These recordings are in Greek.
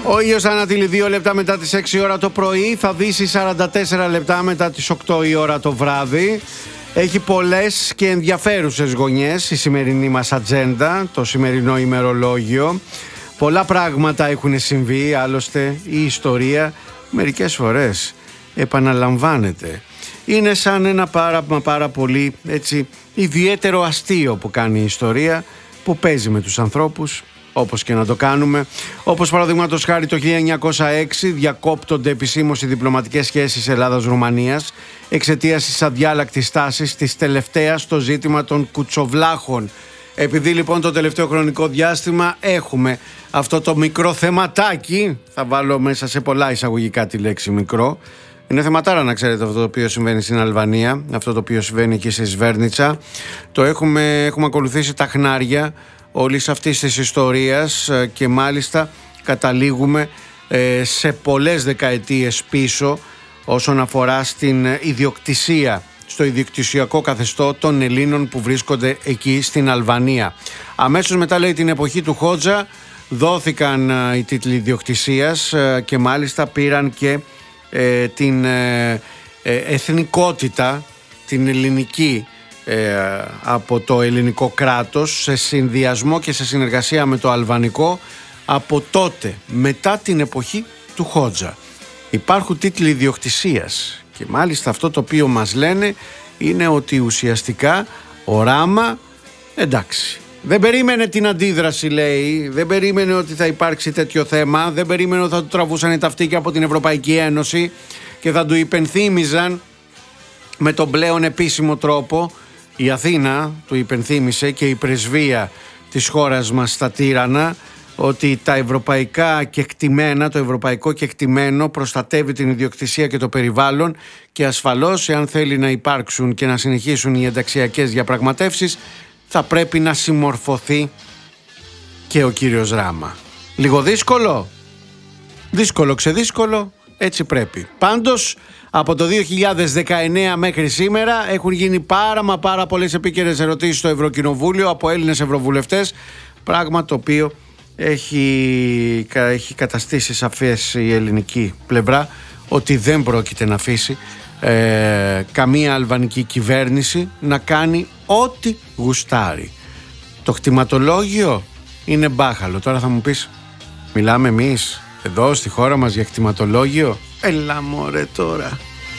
Ο ήλιος θα ανατείλει 2 λεπτά μετά τις 6 ώρα το πρωί, θα δύσει 44 λεπτά μετά τις 8 η ώρα το βράδυ. Έχει πολλές και ενδιαφέρουσες γωνιές η σημερινή μας ατζέντα, το σημερινό ημερολόγιο. Πολλά πράγματα έχουν συμβεί, άλλωστε η ιστορία μερικές φορές επαναλαμβάνεται. Είναι σαν ένα πάρα πολύ έτσι, ιδιαίτερο αστείο που κάνει η ιστορία, που παίζει με τους ανθρώπους, όπως και να το κάνουμε. Όπως παραδείγματος χάρη το 1906 διακόπτονται επισήμως οι διπλωματικές σχέσεις Ελλάδας-Ρουμανίας εξαιτίας της αδιάλακτης τάσης της τελευταίας στο ζήτημα των κουτσοβλάχων. Επειδή λοιπόν το τελευταίο χρονικό διάστημα έχουμε αυτό το μικρό θεματάκι, θα βάλω μέσα σε πολλά εισαγωγικά τη λέξη μικρό, είναι θεματάρα να ξέρετε αυτό το οποίο συμβαίνει στην Αλβανία, αυτό το οποίο συμβαίνει εκεί στη Σβέρνιτσα. Το έχουμε ακολουθήσει τα χνάρια όλης αυτής της ιστορίας και μάλιστα καταλήγουμε σε πολλές δεκαετίες πίσω όσον αφορά στην ιδιοκτησία, στο ιδιοκτησιακό καθεστώ των Ελλήνων που βρίσκονται εκεί στην Αλβανία. Αμέσως μετά, λέει, την εποχή του Χότζα δόθηκαν οι τίτλοι ιδιοκτησίας και μάλιστα πήραν και την εθνικότητα, την ελληνική, από το ελληνικό κράτος σε συνδυασμό και σε συνεργασία με το αλβανικό από τότε, μετά την εποχή του Χότζα. Υπάρχουν τίτλοι ιδιοκτησίας και μάλιστα αυτό το οποίο μας λένε είναι ότι ουσιαστικά ο Ράμα, εντάξει, δεν περίμενε την αντίδραση, λέει, δεν περίμενε ότι θα υπάρξει τέτοιο θέμα, δεν περίμενε ότι θα του τραβούσαν τα αυτίκια από την Ευρωπαϊκή Ένωση και θα του υπενθύμιζαν με τον πλέον επίσημο τρόπο. Η Αθήνα του υπενθύμισε και η πρεσβεία της χώρας μας στα Τύρανα ότι τα ευρωπαϊκά κεκτημένα, το ευρωπαϊκό κεκτημένο προστατεύει την ιδιοκτησία και το περιβάλλον και ασφαλώς εάν θέλει να υπάρξουν και να συνεχίσουν οι ενταξιακές διαπραγματεύσεις θα πρέπει να συμμορφωθεί και ο κύριος Ράμα. Λίγο δύσκολο, δύσκολο ξεδύσκολο, έτσι πρέπει. Πάντως από το 2019 μέχρι σήμερα έχουν γίνει πάρα πολλές επίκαιρες ερωτήσεις στο Ευρωκοινοβούλιο από Έλληνες ευρωβουλευτές, πράγμα το οποίο έχει καταστήσει σαφές η ελληνική πλευρά ότι δεν πρόκειται να αφήσει καμία αλβανική κυβέρνηση να κάνει ό,τι γουστάρει. Το κτηματολόγιο είναι μπάχαλο. Τώρα θα μου πεις, μιλάμε εμείς εδώ στη χώρα μας για κτηματολόγιο? Έλα μωρέ τώρα.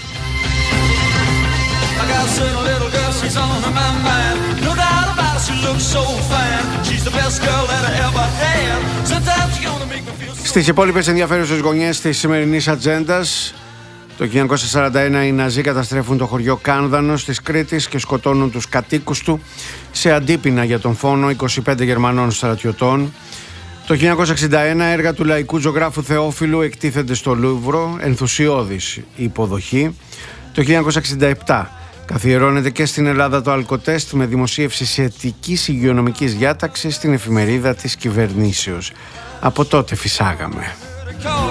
Στις υπόλοιπες ενδιαφέρουσες γωνιές της σημερινής ατζέντας, το 1941 οι Ναζί καταστρέφουν το χωριό Κάνδανος της Κρήτης και σκοτώνουν τους κατοίκους του σε αντίπεινα για τον φόνο 25 Γερμανών στρατιωτών. Το 1961 έργα του λαϊκού ζωγράφου Θεόφιλου εκτίθενται στο Λούβρο, ενθουσιώδης υποδοχή. Το 1967 καθιερώνεται και στην Ελλάδα το αλκοτέστ με δημοσίευση σχετικής υγειονομικής διάταξης στην εφημερίδα της κυβερνήσεως. Από τότε φυσάγαμε.